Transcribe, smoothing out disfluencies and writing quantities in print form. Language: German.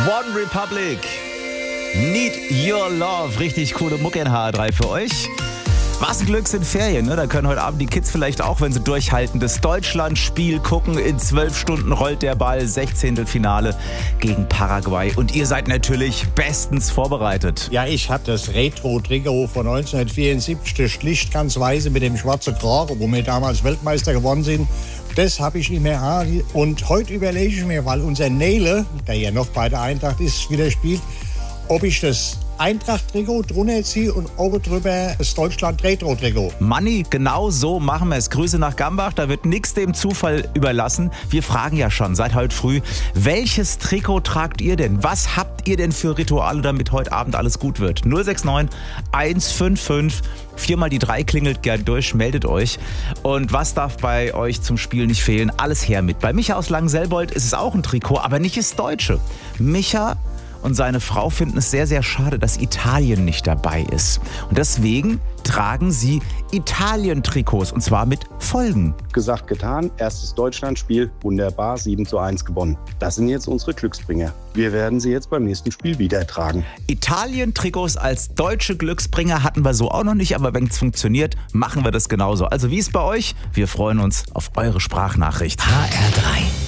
One Republic. Need Your Love. Richtig coole Mucke in HR3 für euch. Was ein Glück sind Ferien, ne? Da können heute Abend die Kids vielleicht auch, wenn sie durchhalten, das Deutschlandspiel gucken. In 12 Stunden rollt der Ball, 16. Finale gegen Paraguay. Und ihr seid natürlich bestens vorbereitet. Ja, ich hatte das Retro-Trikot von 1974, das schlicht ganz weiße mit dem schwarzen Kragen, wo wir damals Weltmeister geworden sind. Das habe ich immer an. Und heute überlege ich mir, weil unser Nele, der ja noch bei der Eintracht ist, wieder spielt, ob ich das Eintracht-Trikot drunter ziehe und oben drüber das Deutschland-Retro-Trikot. Manni, genau so machen wir es. Grüße nach Gambach, da wird nichts dem Zufall überlassen. Wir fragen ja schon seit heute früh, welches Trikot tragt ihr denn? Was habt ihr denn für Rituale, damit heute Abend alles gut wird? 069 155 4 mal die 3 klingelt gern durch, meldet euch. Und was darf bei euch zum Spiel nicht fehlen? Alles her mit. Bei Micha aus Langenselbold ist es auch ein Trikot, aber nicht das Deutsche. Micha und seine Frau finden es sehr, sehr schade, dass Italien nicht dabei ist. Und deswegen tragen sie Italien-Trikots, und zwar mit Folgen. Gesagt, getan. Erstes Deutschlandspiel, wunderbar, 7:1 gewonnen. Das sind jetzt unsere Glücksbringer. Wir werden sie jetzt beim nächsten Spiel wieder tragen. Italien-Trikots als deutsche Glücksbringer hatten wir so auch noch nicht, aber wenn es funktioniert, machen wir das genauso. Also wie ist bei euch? Wir freuen uns auf eure Sprachnachricht. HR3